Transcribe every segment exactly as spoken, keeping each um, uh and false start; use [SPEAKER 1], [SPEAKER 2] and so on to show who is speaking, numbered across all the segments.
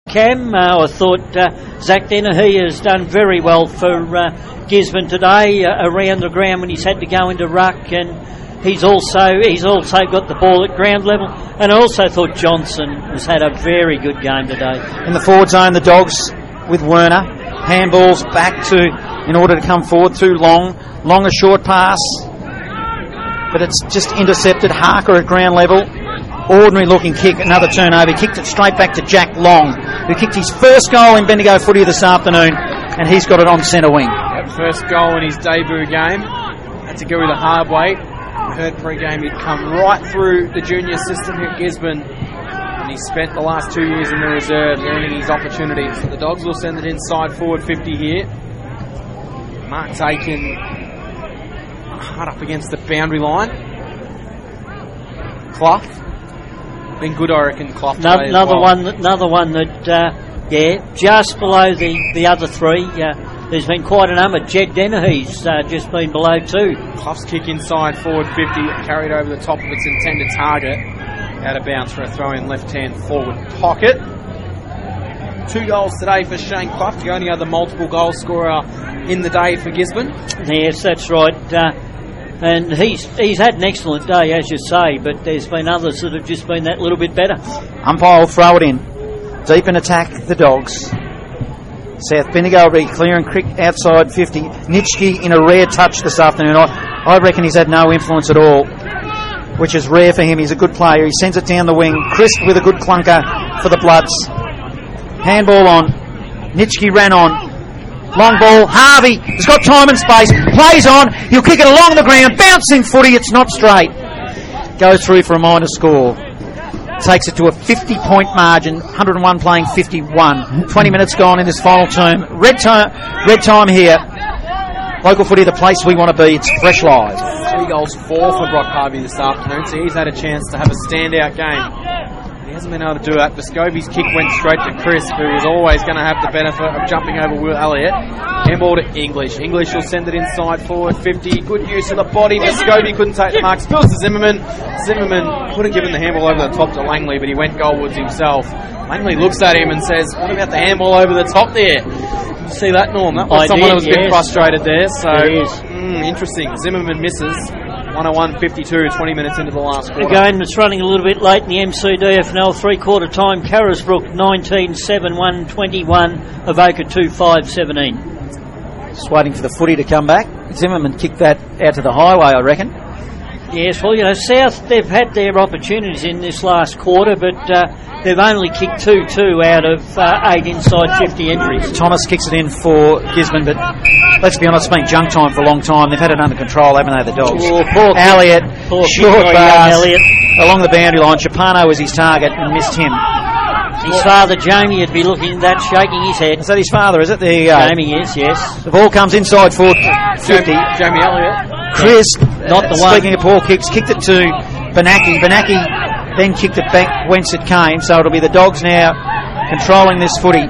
[SPEAKER 1] Cam, uh, I thought uh, Zach Dennehy has done very well for uh, Gisborne today uh, around the ground when he's had to go into ruck, and he's also he's also got the ball at ground level. And I also thought Johnson has had a very good game today.
[SPEAKER 2] In the forward zone, the Dogs with Werner. Handballs back to in order to come forward. Too long. Long a short pass. But it's just intercepted. Harker at ground level. Ordinary looking kick. Another turnover. He kicked it straight back to Jack Long, who kicked his first goal in Bendigo footy this afternoon. And he's got it on centre wing.
[SPEAKER 3] That first goal in his debut game. Had to go the hard way. I heard pre-game he'd come right through the junior system here at Gisborne. And he spent the last two years in the reserves earning his opportunities. So the Dogs will send it inside forward fifty here. Mark Aiken hard up against the boundary line. Clough. Been good, I reckon, Clough today
[SPEAKER 1] Another,
[SPEAKER 3] as
[SPEAKER 1] another
[SPEAKER 3] well.
[SPEAKER 1] one, another one that, uh, yeah, just below the, the other three. Uh, there's been quite a number. Jed Dennehy's uh, just been below two.
[SPEAKER 3] Clough's kick inside forward fifty, carried over the top of its intended target. Out of bounds for a throw in left-hand forward pocket. Two goals today for Shane Clough, the only other multiple goal scorer in the day for Gisborne.
[SPEAKER 1] Yes, that's right. Uh, and he's he's had an excellent day, as you say, but there's been others that have just been that little bit better.
[SPEAKER 2] Umpire will throw it in. Deep in attack, the Dogs. South Bendigo will be clearing Crick outside fifty. Nitschke in a rare touch this afternoon. I, I reckon he's had no influence at all, which is rare for him. He's a good player. He sends it down the wing. Crisp with a good clunker for the Bloods. Handball on. Nitschke ran on. Long ball. Harvey has got time and space. Plays on. He'll kick it along the ground. Bouncing footy. It's not straight. Goes through for a minor score. Takes it to a fifty-point margin. one hundred and one playing fifty-one. twenty minutes gone in this final term. Red time, red time here. Local footy, the place we want to be. It's Fresh Live.
[SPEAKER 3] Three goals, four for Brock Harvey this afternoon, so he's had a chance to have a standout game. He hasn't been able to do that. Vescovi's kick went straight to Chris, who was always going to have the benefit of jumping over Will Elliott. Handball to English. English will send it inside forward fifty. Good use of the body. Vescovi couldn't take the mark. Spills to Zimmerman. Zimmerman could have given the handball over the top to Langley, but he went goalwards himself. Langley looks at him and says, "What about the handball over the top there?" You see that, Norm? That was
[SPEAKER 1] I
[SPEAKER 3] someone
[SPEAKER 1] did,
[SPEAKER 3] who was a bit
[SPEAKER 1] yes.
[SPEAKER 3] frustrated there. So mm, interesting. Zimmerman misses. one oh one fifty-two, twenty minutes into the last quarter.
[SPEAKER 1] The game that's running a little bit late in the M C D F N L three-quarter time. Carisbrook nineteen seven one twenty-one. Avoca two five seventeen.
[SPEAKER 2] Just waiting for the footy to come back. Zimmerman kicked that out to the highway, I reckon.
[SPEAKER 1] Yes, well, you know, South, they've had their opportunities in this last quarter, but uh, they've only kicked two two out of uh, eight inside fifty entries.
[SPEAKER 2] Thomas kicks it in for Gisborne, but let's be honest, it's been junk time for a long time. They've had it under control, haven't they, the Dogs?
[SPEAKER 1] Oh, poor
[SPEAKER 2] Elliott,
[SPEAKER 1] poor
[SPEAKER 2] short
[SPEAKER 1] young
[SPEAKER 2] pass
[SPEAKER 1] Elliott.
[SPEAKER 2] along the boundary line. Chapano was his target and missed him.
[SPEAKER 1] His father, Jamie, would be looking at that, shaking his head.
[SPEAKER 2] Is that his father, is it? There you go.
[SPEAKER 1] Jamie is, yes.
[SPEAKER 2] The ball comes inside for fifty.
[SPEAKER 3] Jamie, Jamie Elliott.
[SPEAKER 2] Crisp,
[SPEAKER 1] Not the one.
[SPEAKER 2] Speaking of poor kicks, kicked it to Banaki. Banaki then kicked it back whence it came, so it'll be the Dogs now controlling this footy.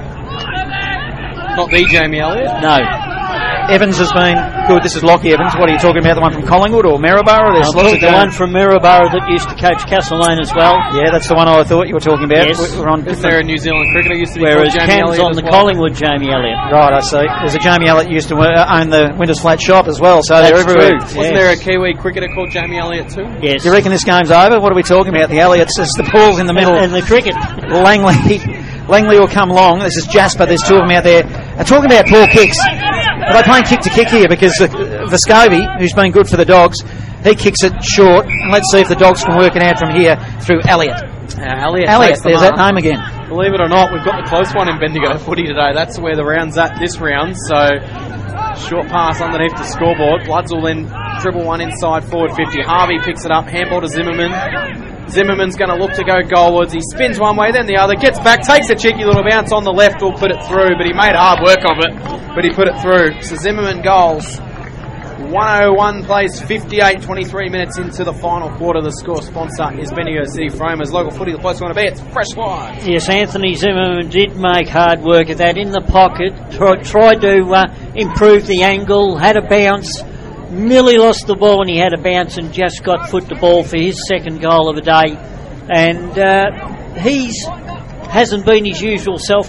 [SPEAKER 3] Not the Jamie Elliott.
[SPEAKER 1] No.
[SPEAKER 2] Evans has been good. This is Lockie Evans. What are you talking about? The one from Collingwood or Maryborough? There's
[SPEAKER 1] I
[SPEAKER 2] lots
[SPEAKER 1] think
[SPEAKER 2] of
[SPEAKER 1] the
[SPEAKER 2] going-
[SPEAKER 1] one from Maryborough that used to coach Castlemaine as well.
[SPEAKER 2] Yeah, that's the one I thought you were talking about.
[SPEAKER 1] Yes.
[SPEAKER 2] We're on
[SPEAKER 3] Is there a New Zealand cricketer used to be
[SPEAKER 1] Whereas
[SPEAKER 3] called Jamie
[SPEAKER 1] Cam's
[SPEAKER 3] Elliott
[SPEAKER 1] on
[SPEAKER 3] as
[SPEAKER 1] the
[SPEAKER 3] well?
[SPEAKER 1] Collingwood, Jamie Elliott.
[SPEAKER 2] Right, I see. There's a Jamie Elliott used to uh, own the Winters Flat shop as well, so they're
[SPEAKER 1] That's
[SPEAKER 2] everywhere.
[SPEAKER 1] true.
[SPEAKER 3] Wasn't
[SPEAKER 1] Yes.
[SPEAKER 3] there a Kiwi cricketer called Jamie Elliott too?
[SPEAKER 1] Yes.
[SPEAKER 2] Do you reckon this game's over? What are we talking about? The Elliots, it's the ball's in the middle.
[SPEAKER 1] And, and the cricket.
[SPEAKER 2] Langley Langley will come long. This is Jasper. There's two of them out there. They're talking about poor kicks. But they're playing kick to kick here because uh, Vescovi, who's been good for the Dogs, he kicks it short. And let's see if the Dogs can work it out from here through Elliott.
[SPEAKER 3] Uh, Elliott,
[SPEAKER 2] Elliott,
[SPEAKER 3] takes the
[SPEAKER 2] there's that
[SPEAKER 3] mark.
[SPEAKER 2] name again.
[SPEAKER 3] Believe it or not, we've got the close one in Bendigo footy today. That's where the round's at this round. So, short pass underneath the scoreboard. Bloods will then dribble one inside forward fifty. Harvey picks it up. Handball to Zimmerman. Zimmerman's going to look to go goalwards. He spins one way, then the other. Gets back, takes a cheeky little bounce on the left. Will put it through, but he made hard work of it. But he put it through. So Zimmerman goals. one oh one plays fifty-eight, twenty-three minutes into the final quarter. The score sponsor is Bendigo City Framers. Local footy, the place we want to be. It's Fresh Live.
[SPEAKER 1] Yes, Anthony Zimmerman did make hard work of that in the pocket. Tried, tried to uh, improve the angle, had a bounce. Nearly lost the ball when he had a bounce and just got foot to ball for his second goal of the day. And uh, he's hasn't been his usual self.